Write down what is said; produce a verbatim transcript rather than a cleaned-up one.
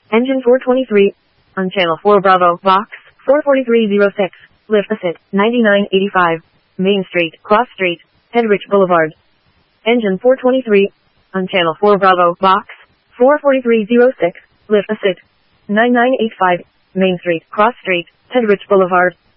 Engine four twenty-three. On channel four Bravo, box four forty-three oh six. Lift Ascent, ninety-nine eighty-five. Main Street, Cross Street, Headrich Boulevard. Engine four twenty-three. On channel four Bravo, box four forty-three oh six. Lift Ascent, ninety-nine eighty-five. Main Street, Cross Street, Headrich Boulevard.